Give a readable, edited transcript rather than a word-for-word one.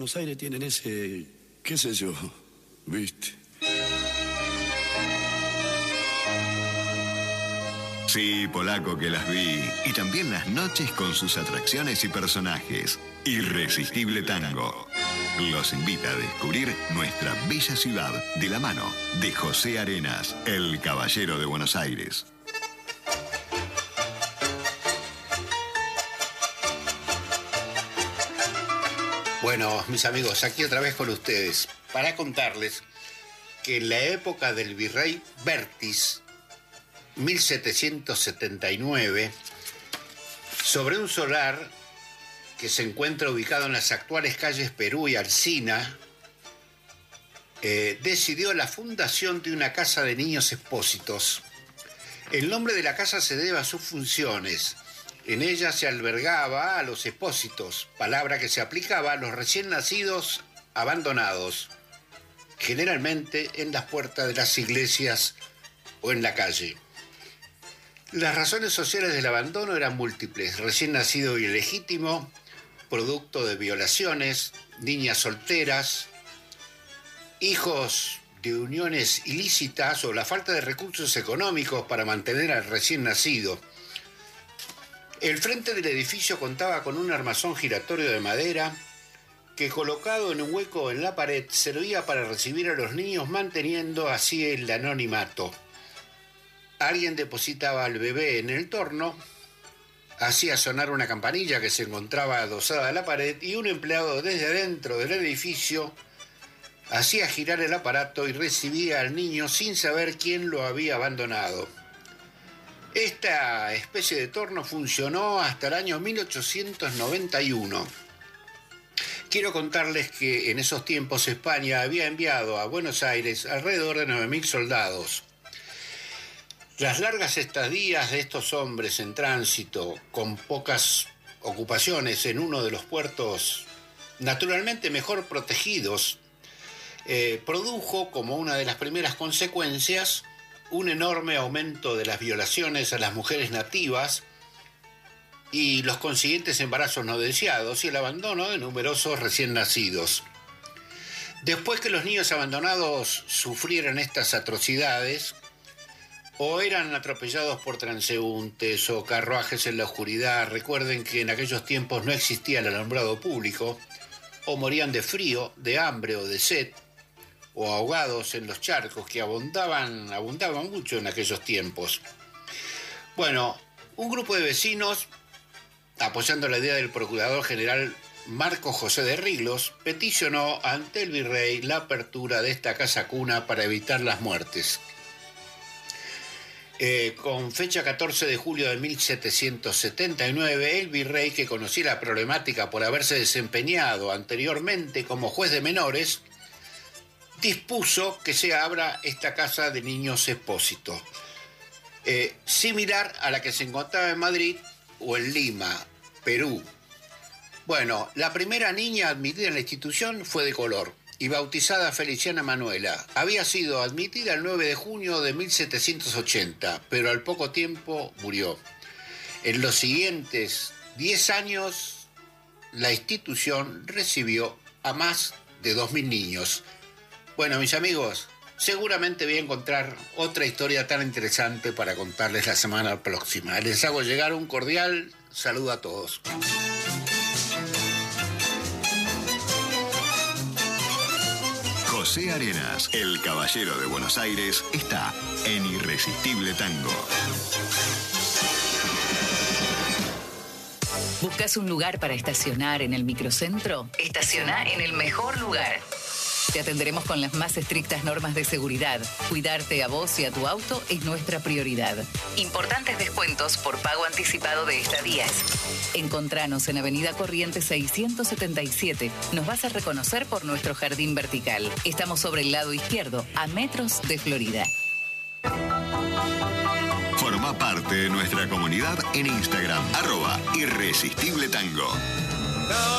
Buenos Aires tienen ese, qué sé yo, ¿viste? Sí, polaco, que las vi. Y también las noches con sus atracciones y personajes. Irresistible Tango. Los invita a descubrir nuestra bella ciudad de la mano de José Arenas, el Caballero de Buenos Aires. Bueno, mis amigos, aquí otra vez con ustedes para contarles que en la época del virrey Bertis, 1779, sobre un solar que se encuentra ubicado en las actuales calles Perú y Alsina, decidió la fundación de una casa de niños expósitos. El nombre de la casa se debe a sus funciones. En ella se albergaba a los expósitos, palabra que se aplicaba a los recién nacidos abandonados, generalmente en las puertas de las iglesias o en la calle. Las razones sociales del abandono eran múltiples: recién nacido y ilegítimo, producto de violaciones, niñas solteras, hijos de uniones ilícitas o la falta de recursos económicos para mantener al recién nacido. El frente del edificio contaba con un armazón giratorio de madera que, colocado en un hueco en la pared, servía para recibir a los niños, manteniendo así el anonimato. Alguien depositaba al bebé en el torno, hacía sonar una campanilla que se encontraba adosada a la pared y un empleado desde adentro del edificio hacía girar el aparato y recibía al niño sin saber quién lo había abandonado. Esta especie de torno funcionó hasta el año 1891. Quiero contarles que en esos tiempos España había enviado a Buenos Aires alrededor de 9.000 soldados. Las largas estadías de estos hombres en tránsito, con pocas ocupaciones en uno de los puertos naturalmente mejor protegidos, produjo como una de las primeras consecuencias un enorme aumento de las violaciones a las mujeres nativas y los consiguientes embarazos no deseados y el abandono de numerosos recién nacidos. Después que los niños abandonados sufrieran estas atrocidades, o eran atropellados por transeúntes o carruajes en la oscuridad, recuerden que en aquellos tiempos no existía el alumbrado público, o morían de frío, de hambre o de sed, o ahogados en los charcos que abundaban mucho en aquellos tiempos. Bueno, un grupo de vecinos, apoyando la idea del procurador general Marco José de Riglos, peticionó ante el virrey la apertura de esta casa cuna para evitar las muertes. Con fecha 14 de julio de 1779, el virrey, que conocía la problemática por haberse desempeñado anteriormente como juez de menores, dispuso que se abra esta casa de niños expósitos, similar a la que se encontraba en Madrid o en Lima, Perú. Bueno, la primera niña admitida en la institución fue de color y bautizada Feliciana Manuela. Había sido admitida el 9 de junio de 1780, pero al poco tiempo murió. En los siguientes 10 años, la institución recibió a más de 2.000 niños. Bueno, mis amigos, seguramente voy a encontrar otra historia tan interesante para contarles la semana próxima. Les hago llegar un cordial saludo a todos. José Arenas, el Caballero de Buenos Aires, está en Irresistible Tango. ¿Buscas un lugar para estacionar en el microcentro? Estaciona en el mejor lugar. Te atenderemos con las más estrictas normas de seguridad. Cuidarte a vos y a tu auto es nuestra prioridad. Importantes descuentos por pago anticipado de estadías. Encontranos en Avenida Corrientes 677. Nos vas a reconocer por nuestro jardín vertical. Estamos sobre el lado izquierdo, a metros de Florida. Forma parte de nuestra comunidad en Instagram, @irresistibletango.